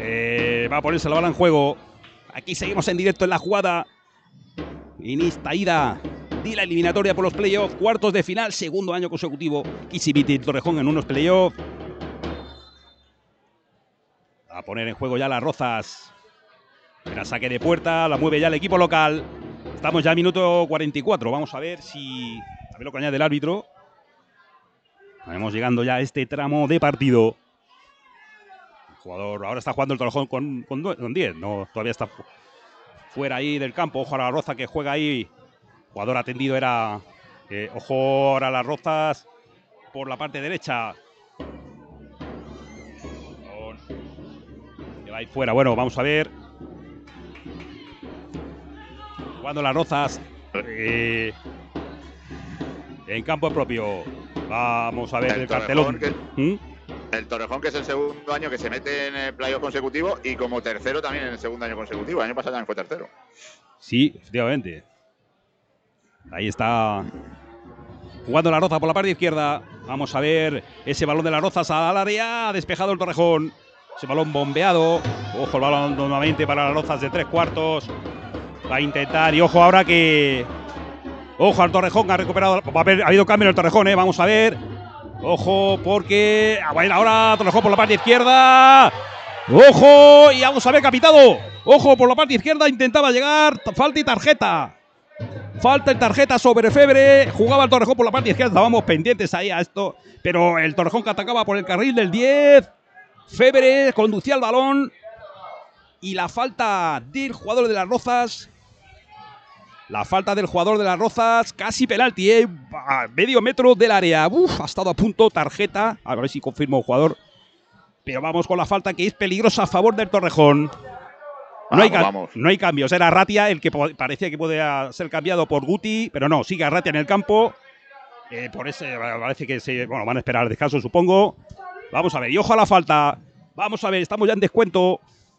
Va a ponerse la bala en juego. Aquí seguimos en directo en la jugada. En esta ida de la eliminatoria por los playoffs, cuartos de final, segundo año consecutivo. Kissiviti Torrejón en unos playoffs. A poner en juego ya las Rozas. Era saque de puerta, la mueve ya el equipo local. Estamos ya a minuto 44. Vamos a ver lo que añade el árbitro. Estamos llegando ya a este tramo de partido. El jugador ahora está jugando el Torrejón con 10. No, todavía está fuera ahí del campo. Ojo a la Roza que juega ahí. Jugador atendido era. Ojo ahora a las Rozas por la parte derecha. Que va a ir fuera. Bueno, vamos a ver. Jugando las Rozas. En campo propio. Vamos a ver el cartelón. El Torrejón, que es el segundo año que se mete en el playoff consecutivo y como tercero también en el segundo año consecutivo. El año pasado también fue tercero. Sí, efectivamente. Ahí está jugando la Roza por la parte izquierda. Vamos a ver ese balón de las Rozas al área. Ha despejado el Torrejón. Ese balón bombeado. Ojo el balón nuevamente para las Rozas de 3/4. Va a intentar. Y ojo ahora que. Ojo al Torrejón, ha recuperado. Ha habido cambio en el Torrejón, Vamos a ver. Ojo, porque. Bueno, ahora Torrejón por la parte izquierda. Ojo, y vamos a ver, capitado. Ojo por la parte izquierda, intentaba llegar. Falta y tarjeta. Falta y tarjeta sobre Febre. Jugaba el Torrejón por la parte izquierda. Estábamos pendientes ahí a esto. Pero el Torrejón que atacaba por el carril del 10. Febre conducía el balón. Y la falta del jugador de las Rozas. La falta del jugador de las Rozas, casi penalti, a medio metro del área. Ha estado a punto, tarjeta. A ver si confirma el jugador. Pero vamos con la falta que es peligrosa a favor del Torrejón. No hay cambios. Era Arratia el que parecía que podía ser cambiado por Guti, pero no, sigue Arratia en el campo. Por ese parece que van a esperar el descanso, supongo. Vamos a ver, y ojo a la falta. Vamos a ver, estamos ya en descuento.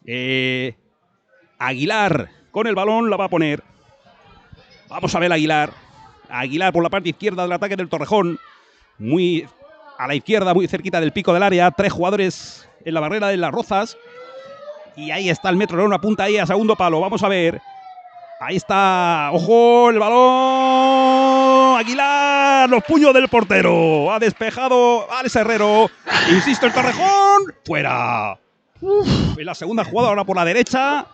Aguilar con el balón la va a poner. Vamos a ver a Aguilar. Aguilar por la parte izquierda del ataque del Torrejón. Muy a la izquierda, muy cerquita del pico del área. 3 jugadores en la barrera de las Rozas. Y ahí está el metro, una punta ahí a segundo palo. Vamos a ver. Ahí está. ¡Ojo! El balón. Aguilar. Los puños del portero. Ha despejado Alex Herrero. Insisto, el Torrejón. Fuera. En la segunda jugada ahora por la derecha.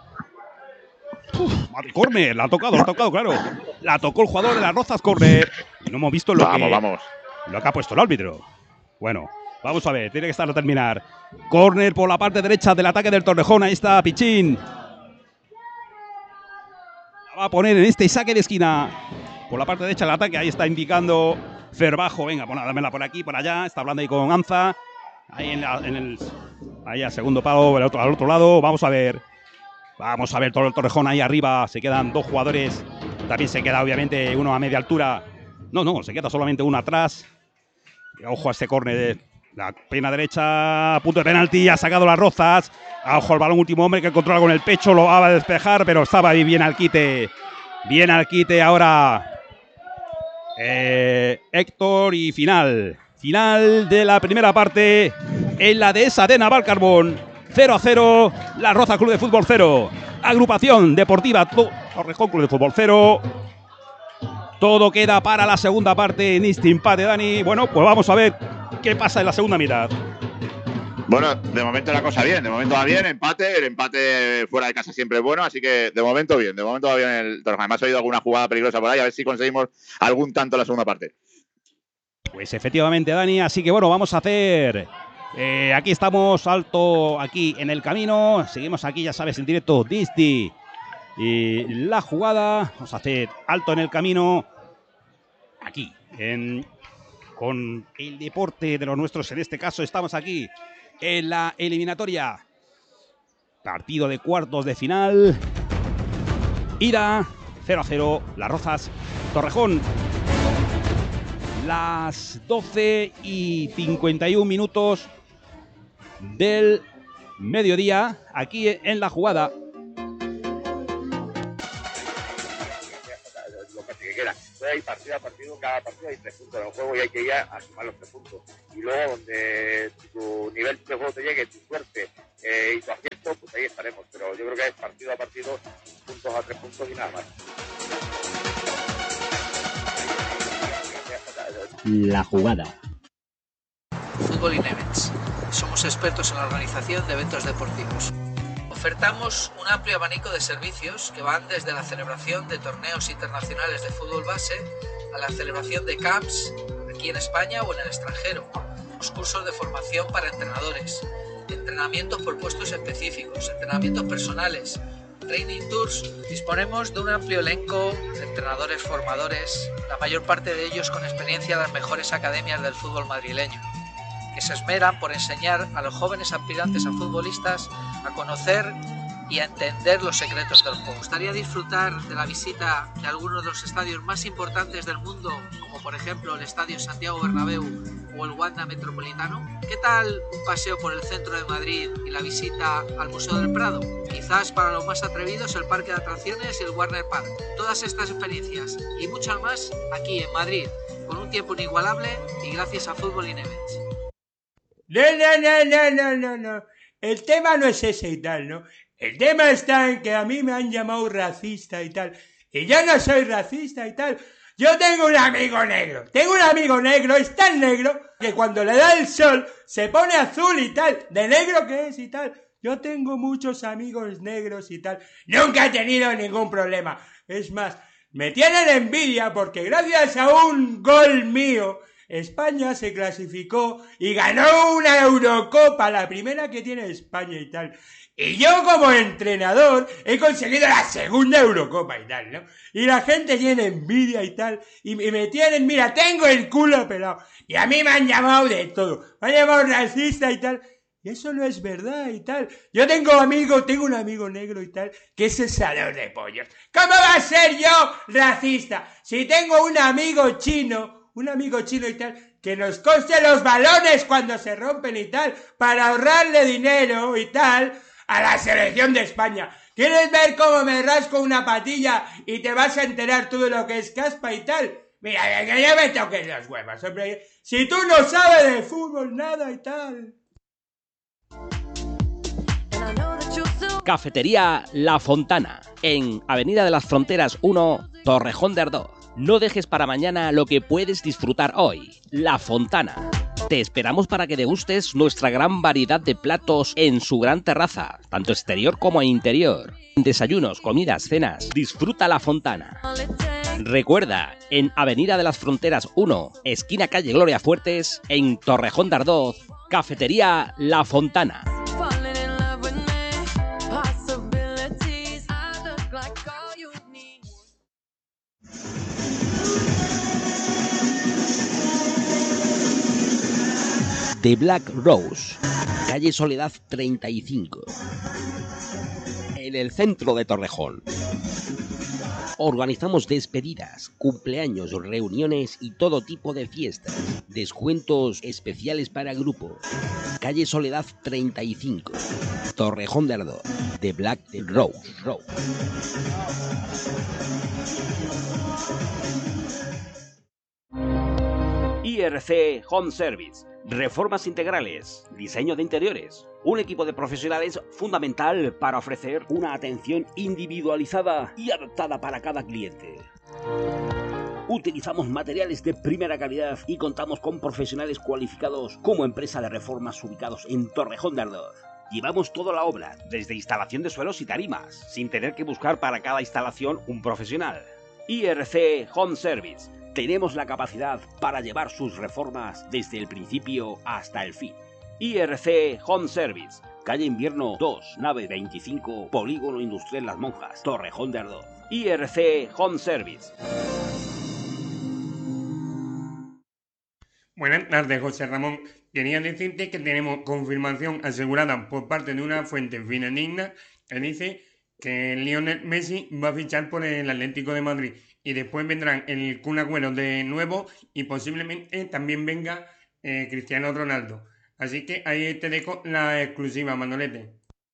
Córner, la ha tocado, claro. La tocó el jugador de las Rozas, córner. Y no hemos visto lo que ha puesto el árbitro. Bueno, vamos a ver, tiene que estar a terminar. Córner por la parte derecha del ataque del Torrejón. Ahí está Pichín. La va a poner en este saque de esquina. Por la parte derecha del ataque, ahí está indicando Ferbajo. Venga, dámela por aquí, por allá. Está hablando ahí con Anza. Ahí ahí al segundo palo, al otro lado. Vamos a ver. Vamos a ver todo el Torrejón ahí arriba. Se quedan 2 jugadores. También se queda obviamente uno a media altura. No, se queda solamente uno atrás. Ojo a este córner. La pierna derecha a punto de penalti. Ha sacado las Rozas. Ojo al balón, último hombre que controla con el pecho. Lo va a despejar, pero estaba ahí bien al quite. Bien al quite ahora. Héctor y final. Final de la primera parte en la dehesa de Navalcarbón. 0-0, La Roza Club de Fútbol 0. Agrupación Deportiva Torrejón Club de Fútbol 0. Todo queda para la segunda parte en este empate, Dani. Bueno, pues vamos a ver qué pasa en la segunda mitad. Bueno, de momento la cosa bien, de momento va bien, empate. El empate fuera de casa siempre es bueno, así que de momento bien, de momento va bien el Torrejón. Además, ha habido alguna jugada peligrosa por ahí, a ver si conseguimos algún tanto en la segunda parte. Pues efectivamente, Dani, así que bueno, vamos a hacer... aquí estamos, alto aquí en el camino. Seguimos aquí, ya sabes, en directo Disney. Y la jugada, vamos a hacer alto en el camino. Aquí, con el deporte de los nuestros. En este caso estamos aquí en la eliminatoria. Partido de cuartos de final. Ida 0-0, Las Rozas, Torrejón. Las 12:51 del mediodía, aquí en la jugada. Lo que quiera. Entonces hay partido a partido, cada partido hay 3 puntos en el juego y hay que ir a sumar los 3 puntos. Y luego donde tu nivel de juego te llegue, tu suerte y su acierto, pues ahí estaremos. Pero yo creo que es partido a partido, puntos a 3 puntos y nada más. La jugada. Fútbol in Events. Somos expertos en la organización de eventos deportivos. Ofertamos un amplio abanico de servicios que van desde la celebración de torneos internacionales de fútbol base a la celebración de camps aquí en España o en el extranjero, los cursos de formación para entrenadores, entrenamientos por puestos específicos, entrenamientos personales, training tours. Disponemos de un amplio elenco de entrenadores formadores, la mayor parte de ellos con experiencia en las mejores academias del fútbol madrileño, que se esmeran por enseñar a los jóvenes aspirantes a futbolistas a conocer y a entender los secretos del juego. Me gustaría disfrutar de la visita de algunos de los estadios más importantes del mundo, como por ejemplo el Estadio Santiago Bernabéu o el Wanda Metropolitano. ¿Qué tal un paseo por el centro de Madrid y la visita al Museo del Prado? Quizás para los más atrevidos el Parque de Atracciones y el Warner Park. Todas estas experiencias y muchas más aquí en Madrid, con un tiempo inigualable y gracias a Fútbol in Events. No. El tema no es ese y tal, ¿no? El tema está en que a mí me han llamado racista y tal. Y yo no soy racista y tal. Yo tengo un amigo negro. Es tan negro que cuando le da el sol se pone azul y tal. De negro que es y tal. Yo tengo muchos amigos negros y tal. Nunca he tenido ningún problema. Es más, me tienen envidia porque gracias a un gol mío España se clasificó y ganó una Eurocopa, la primera que tiene España y tal. Y yo como entrenador he conseguido la segunda Eurocopa y tal, ¿no? Y la gente tiene envidia y tal. Y me tienen, mira, tengo el culo pelado. Y a mí me han llamado de todo. Me han llamado racista y tal. Y eso no es verdad y tal. Yo tengo un amigo negro y tal, que es asador de pollos. ¿Cómo va a ser yo racista? Si tengo un amigo chino y tal, que nos coste los balones cuando se rompen y tal, para ahorrarle dinero y tal a la selección de España. ¿Quieres ver cómo me rasco una patilla y te vas a enterar tú de lo que es caspa y tal? Mira, que ya me toques los huevos, hombre. Si tú no sabes de fútbol nada y tal. Cafetería La Fontana, en Avenida de las Fronteras 1, Torrejón de Ardoz. No dejes para mañana lo que puedes disfrutar hoy. La Fontana. Te esperamos para que degustes nuestra gran variedad de platos en su gran terraza, tanto exterior como interior. Desayunos, comidas, cenas. Disfruta La Fontana. Recuerda, en Avenida de las Fronteras 1, esquina calle Gloria Fuertes, en Torrejón de Ardoz, Cafetería La Fontana. The Black Rose, calle Soledad 35, en el centro de Torrejón. Organizamos despedidas, cumpleaños, reuniones y todo tipo de fiestas. Descuentos especiales para grupos. Calle Soledad 35, Torrejón de Ardoz. The Black Rose. IRC Home Service. Reformas integrales, diseño de interiores. Un equipo de profesionales fundamental para ofrecer una atención individualizada y adaptada para cada cliente. Utilizamos materiales de primera calidad y contamos con profesionales cualificados como empresa de reformas ubicados en Torrejón de Ardoz. Llevamos toda la obra, desde instalación de suelos y tarimas, sin tener que buscar para cada instalación un profesional. IRC Home Service. Tenemos la capacidad para llevar sus reformas desde el principio hasta el fin. IRC Home Service, calle Invierno 2, nave 25, Polígono Industrial Las Monjas, Torrejón de Ardoz. IRC Home Service. Buenas tardes, José Ramón. Quería decirte que tenemos confirmación asegurada por parte de una fuente fidedigna que dice que Lionel Messi va a fichar por el Atlético de Madrid. Y después vendrán el Kun Agüero de nuevo y posiblemente también venga Cristiano Ronaldo. Así que ahí te dejo la exclusiva, Manolete.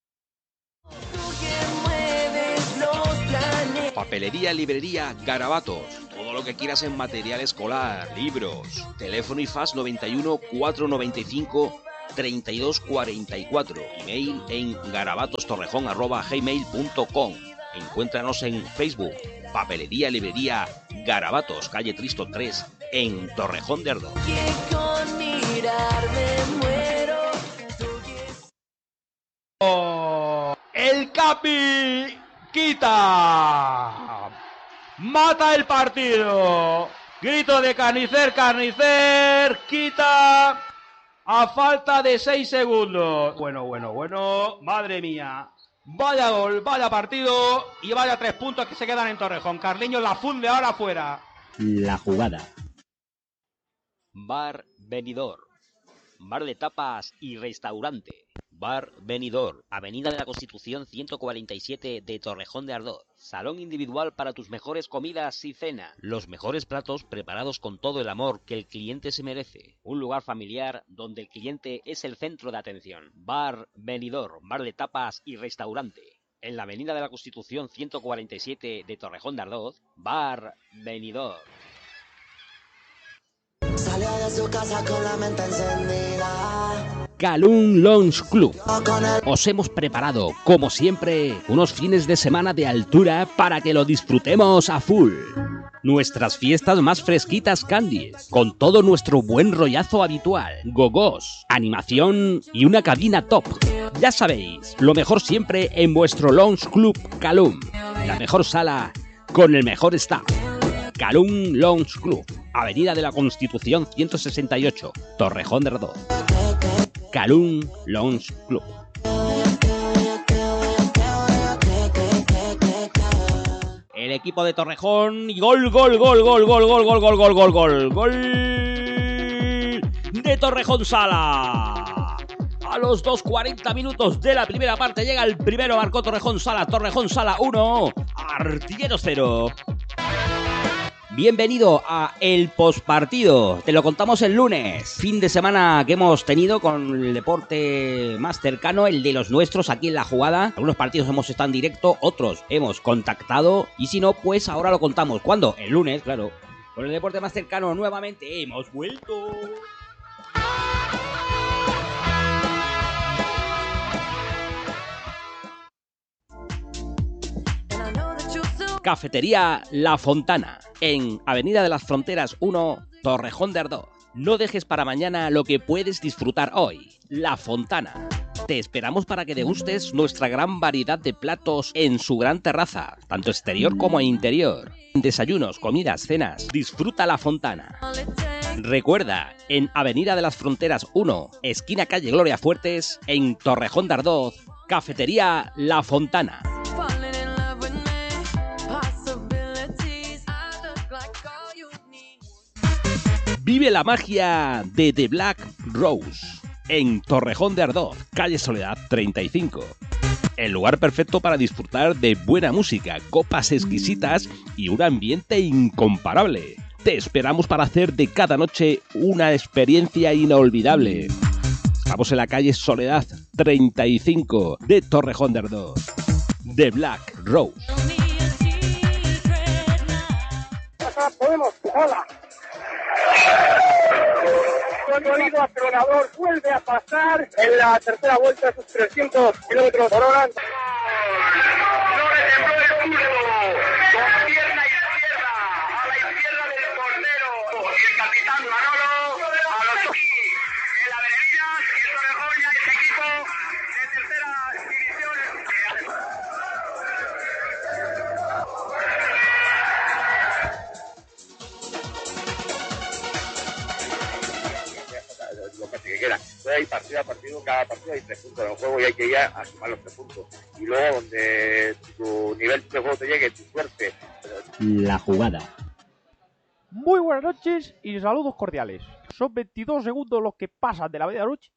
Papelería, librería, garabatos. Todo lo que quieras en material escolar, libros. Teléfono y fax 91 495 3244. Email en garabatostorrejón@gmail.com. Encuéntranos en Facebook, Papelería Librería Garabatos, calle Tristo 3, en Torrejón de Ardoz. El Capi quita, mata el partido, grito de Carnicer, quita a falta de 6 segundos. Bueno, madre mía, vaya gol, vaya partido y vaya 3 puntos que se quedan en Torrejón. Carliños la funde ahora afuera. La jugada. Bar Benidorm, bar de tapas y restaurante. Bar Benidorm, Avenida de la Constitución 147 de Torrejón de Ardoz. Salón individual para tus mejores comidas y cena. Los mejores platos preparados con todo el amor que el cliente se merece. Un lugar familiar donde el cliente es el centro de atención. Bar Benidorm, bar de tapas y restaurante. En la Avenida de la Constitución 147 de Torrejón de Ardoz. Bar Benidorm. Salió de su casa con la mente encendida. Calum Lounge Club. Os hemos preparado, como siempre, unos fines de semana de altura para que lo disfrutemos a full. Nuestras fiestas más fresquitas candies, con todo nuestro buen rollazo habitual, gogos, animación y una cabina top. Ya sabéis, lo mejor siempre en vuestro Lounge Club Calum, la mejor sala con el mejor staff. Calum Lounge Club, Avenida de la Constitución 168, Torrejón de Ardoz. Calum Lounge Club. El equipo de Torrejón y gol de Torrejón Sala. A los 2:40 minutos de la primera parte llega el primero, marcó Torrejón Sala 1, Artilleros 0. Bienvenido a el postpartido, te lo contamos el lunes, fin de semana que hemos tenido con el deporte más cercano, el de los nuestros aquí en La Jugada. Algunos partidos hemos estado en directo, otros hemos contactado y si no, pues ahora lo contamos. ¿Cuándo? El lunes, claro. Con el deporte más cercano nuevamente hemos vuelto. Cafetería La Fontana, en Avenida de las Fronteras 1, Torrejón de Ardoz. No dejes para mañana lo que puedes disfrutar hoy. La Fontana. Te esperamos para que degustes nuestra gran variedad de platos en su gran terraza, tanto exterior como interior. Desayunos, comidas, cenas. Disfruta La Fontana. Recuerda, en Avenida de las Fronteras 1, esquina calle Gloria Fuertes, en Torrejón de Ardoz, Cafetería La Fontana. Vive la magia de The Black Rose en Torrejón de Ardoz, calle Soledad 35. El lugar perfecto para disfrutar de buena música, copas exquisitas y un ambiente incomparable. Te esperamos para hacer de cada noche una experiencia inolvidable. Estamos en la calle Soledad 35 de Torrejón de Ardoz. The Black Rose. Podemos, hola. El acelerador vuelve a pasar en la tercera vuelta sus 300 kilómetros por hora. No le tembló el pulso, con pierna izquierda, a la izquierda del portero. Y el capitán Manolo a los esquís. En la Venería, y el Torrejón ya es equipo de tercera división. Lo que se quiera. Entonces hay partido a partido, cada partido hay 3 puntos en el juego y hay que ir a sumar los 3 puntos. Y luego donde tu nivel de juego te llegue, tu suerte. La jugada. Muy buenas noches y saludos cordiales. Son 22 segundos los que pasan de la medianoche